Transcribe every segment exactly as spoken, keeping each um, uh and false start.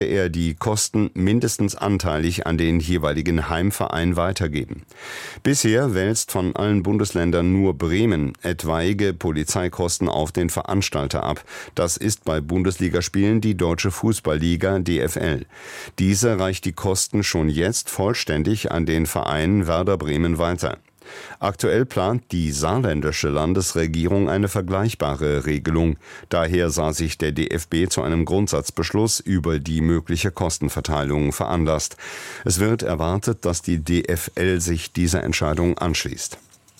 er die Kosten mindestens anteilig an den jeweiligen Heimverein weitergeben. Bisher wälzt von allen Bundesländern nur Bremen etwaige Polizeikosten auf den Veranstalter ab. Das ist bei Bundesligaspielen die Deutsche Fußballliga D F L. Diese reicht die Kosten schon jetzt vollständig an den Verein Werder Bremen weiter. Aktuell plant die saarländische Landesregierung eine vergleichbare Regelung. Daher sah sich der D F B zu einem Grundsatzbeschluss über die mögliche Kostenverteilung veranlasst. Es wird erwartet, dass die D F L sich dieser Entscheidung anschließt.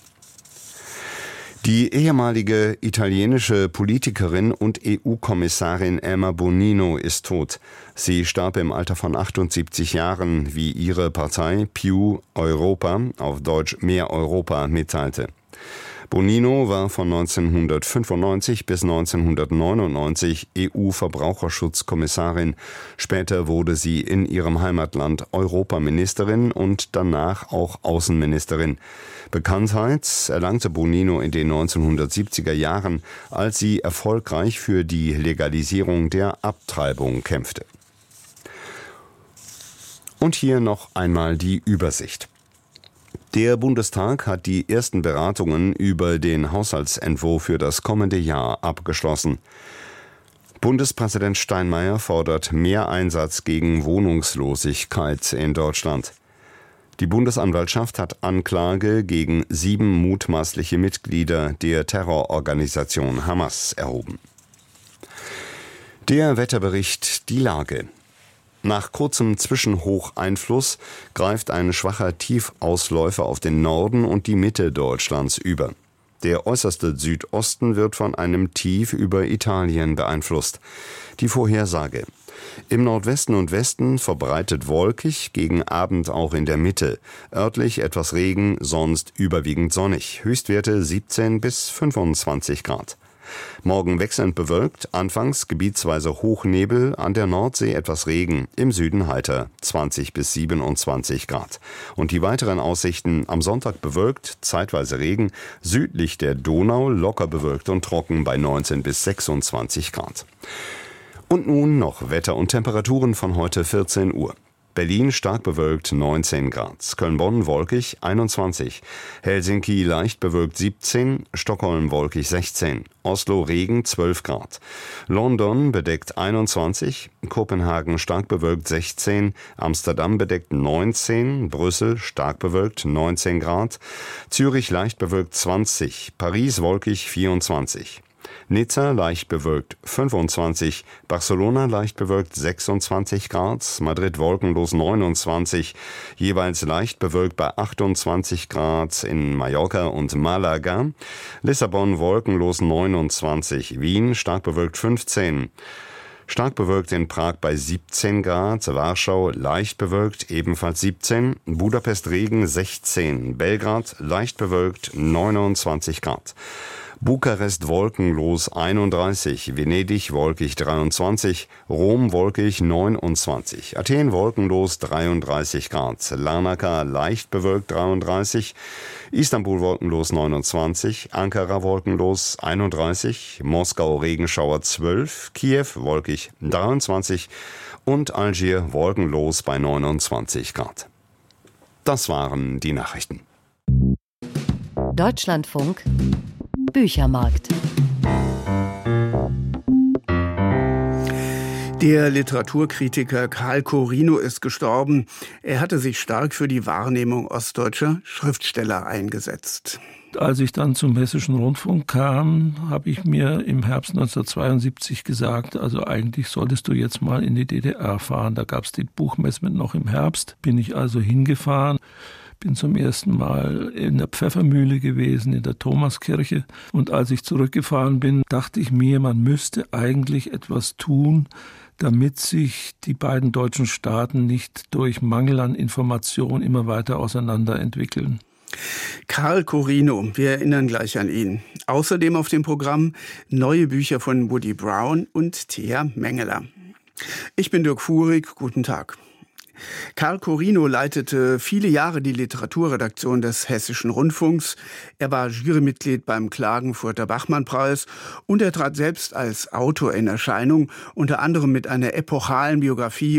Die ehemalige italienische Politikerin und E U-Kommissarin Emma Bonino ist tot. Sie starb im Alter von achtundsiebzig Jahren, wie ihre Partei Più Europa, auf Deutsch Mehr Europa, mitteilte. Bonino war von neunzehnhundertfünfundneunzig bis neunzehnhundertneunundneunzig E U-Verbraucherschutzkommissarin. Später wurde sie in ihrem Heimatland Europaministerin und danach auch Außenministerin. Bekanntheit erlangte Bonino in den neunzehnhundertsiebziger Jahren, als sie erfolgreich für die Legalisierung der Abtreibung kämpfte. Und hier noch einmal die Übersicht. Der Bundestag hat die ersten Beratungen über den Haushaltsentwurf für das kommende Jahr abgeschlossen. Bundespräsident Steinmeier fordert mehr Einsatz gegen Wohnungslosigkeit in Deutschland. Die Bundesanwaltschaft hat Anklage gegen sieben mutmaßliche Mitglieder der Terrororganisation Hamas erhoben. Der Wetterbericht, die Lage. Nach kurzem Zwischenhocheinfluss greift ein schwacher Tiefausläufer auf den Norden und die Mitte Deutschlands über. Der äußerste Südosten wird von einem Tief über Italien beeinflusst. Die Vorhersage. Im Nordwesten und Westen verbreitet wolkig, gegen Abend auch in der Mitte. Örtlich etwas Regen, sonst überwiegend sonnig. Höchstwerte siebzehn bis fünfundzwanzig Grad. Morgen wechselnd bewölkt, anfangs gebietsweise Hochnebel, an der Nordsee etwas Regen, im Süden heiter, zwanzig bis siebenundzwanzig Grad. Und die weiteren Aussichten: am Sonntag bewölkt, zeitweise Regen, südlich der Donau locker bewölkt und trocken bei neunzehn bis sechsundzwanzig Grad. Und nun noch Wetter und Temperaturen von heute vierzehn Uhr. Berlin stark bewölkt neunzehn Grad, Köln-Bonn wolkig einundzwanzig, Helsinki leicht bewölkt siebzehn, Stockholm wolkig sechzehn, Oslo Regen zwölf Grad, London bedeckt einundzwanzig, Kopenhagen stark bewölkt sechzehn, Amsterdam bedeckt neunzehn, Brüssel stark bewölkt neunzehn Grad, Zürich leicht bewölkt zwanzig, Paris wolkig vierundzwanzig. Nizza leicht bewölkt fünfundzwanzig, Barcelona leicht bewölkt sechsundzwanzig Grad, Madrid wolkenlos neunundzwanzig, jeweils leicht bewölkt bei achtundzwanzig Grad in Mallorca und Malaga, Lissabon wolkenlos neunundzwanzig, Wien stark bewölkt fünfzehn, stark bewölkt in Prag bei siebzehn Grad, Warschau leicht bewölkt ebenfalls siebzehn, Budapest Regen sechzehn, Belgrad leicht bewölkt neunundzwanzig Grad. Bukarest wolkenlos einunddreißig, Venedig wolkig dreiundzwanzig, Rom wolkig neunundzwanzig, Athen wolkenlos dreiunddreißig Grad, Larnaca leicht bewölkt dreiunddreißig, Istanbul wolkenlos neunundzwanzig, Ankara wolkenlos einunddreißig, Moskau Regenschauer zwölf, Kiew wolkig dreiundzwanzig und Algier wolkenlos bei neunundzwanzig Grad. Das waren die Nachrichten. Deutschlandfunk Büchermarkt. Der Literaturkritiker Karl Corino ist gestorben. Er hatte sich stark für die Wahrnehmung ostdeutscher Schriftsteller eingesetzt. Als ich dann zum Hessischen Rundfunk kam, habe ich mir im Herbst neunzehnhundertzweiundsiebzig gesagt, also eigentlich solltest du jetzt mal in die D D R fahren. Da gab es die Buchmesse noch im Herbst. Bin ich also hingefahren. Bin zum ersten Mal in der Pfeffermühle gewesen, in der Thomaskirche. Und als ich zurückgefahren bin, dachte ich mir, man müsste eigentlich etwas tun, damit sich die beiden deutschen Staaten nicht durch Mangel an Information immer weiter auseinanderentwickeln. Karl Corino, wir erinnern gleich an ihn. Außerdem auf dem Programm neue Bücher von Woody Brown und Thea Mengeler. Ich bin Dirk Fuhrig, guten Tag. Karl Corino leitete viele Jahre die Literaturredaktion des Hessischen Rundfunks. Er war Jurymitglied beim Klagenfurter Bachmann-Preis und er trat selbst als Autor in Erscheinung, unter anderem mit einer epochalen Biografie